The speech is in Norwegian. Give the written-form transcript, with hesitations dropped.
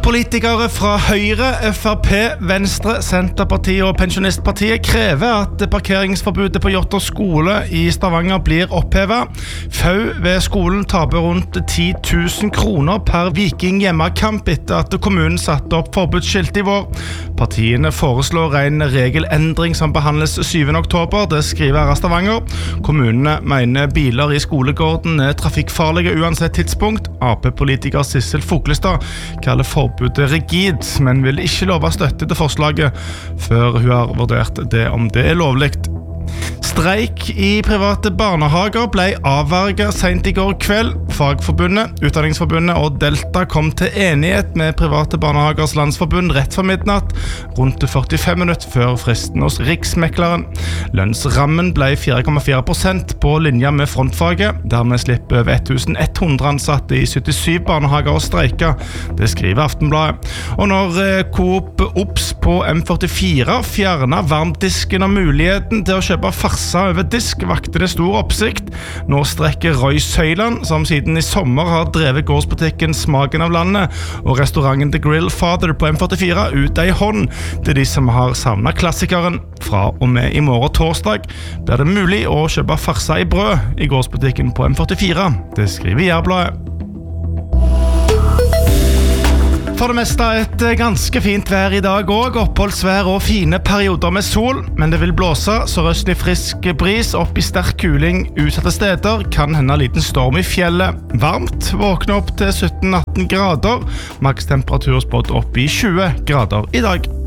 Politikere fra Høyre, FrP, Venstre, Senterpartiet og Pensjonistpartiet krever at parkeringsforbudet på Jotter skole i Stavanger blir opphevet. FAU ved skolen taper rundt 10 000 kroner per Viking hjemmekamp etter at kommunen satte opp forbudsskilt i vår. Partiene foreslår en regelendring som behandles 7. oktober, det skriver Stavanger. Kommunene mener biler i skolegården er trafikkfarlige uansett tidspunkt. AP-politiker Sissel Foklestad kaller forbudet rigid, men vil ikke love støtte til forslaget før hun har vurdert det om det er lovligt. Streik i private barnehager ble avverget sent i går kveld. Fagforbundet, Utdanningsforbundet og Delta kom til enighet med Private Barnehagers Landsforbund rett for midnatt, rundt 45 minutter før fristen hos Riksmekleren. Lønnsrammen ble 4,4% på linja med frontfaget. Dermed slipper over 1100 ansatte i 77 barnehager å streike. Det skriver Aftenbladet. Og når Coop Ops på M44 fjerner varmdisken og muligheten til å kjøpe farse over disk, vakte det stor oppsikt. Nå strekker Roy Søyland, som siden i sommer har drevet gårdsbutikken Smaken av landet, og restauranten The Grill Father på M44 ut ei hånd til de som har savnet klassikeren. Fra og med i morgen torsdag blir det mulig å kjøpe farse i brød i gårdsbutikken på M44. Det skriver Jærbladet. For det meste et ganske fint vær i dag også, oppholdsvær og fine perioder med sol, men det vil blåse sørøstlig frisk bris opp i sterk kuling utsatte steder, kan hende liten storm i fjellet. Varmt, våkne opp til 17-18 grader, makstemperatur spådd opp i 20 grader i dag.